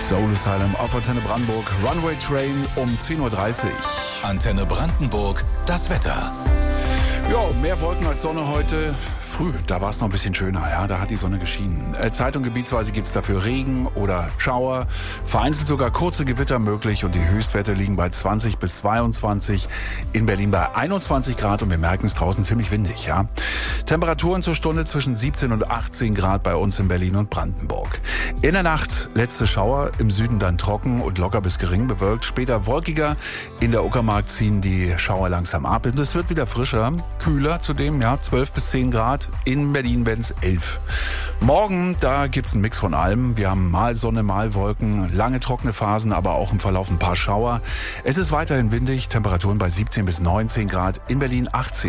Soul Asylum auf Antenne Brandenburg, Runway Train um 10.30 Uhr. Antenne Brandenburg, das Wetter. Ja, mehr Wolken als Sonne heute. Früh, da war es noch ein bisschen schöner, ja, da hat die Sonne geschienen. Zeit- und gebietsweise gibt es dafür Regen oder Schauer, vereinzelt sogar kurze Gewitter möglich und die Höchstwerte liegen bei 20 bis 22, in Berlin bei 21 Grad und wir merken es draußen ziemlich windig, ja. Temperaturen zur Stunde zwischen 17 und 18 Grad bei uns in Berlin und Brandenburg. In der Nacht letzte Schauer, im Süden dann trocken und locker bis gering bewölkt, später wolkiger. In der Uckermark ziehen die Schauer langsam ab und es wird wieder frischer, kühler zudem, ja, 12 bis 10 Grad. In Berlin werden es 11. Morgen, da gibt's einen Mix von allem. Wir haben mal Sonne, mal Wolken, lange trockene Phasen, aber auch im Verlauf ein paar Schauer. Es ist weiterhin windig, Temperaturen bei 17 bis 19 Grad, in Berlin 18.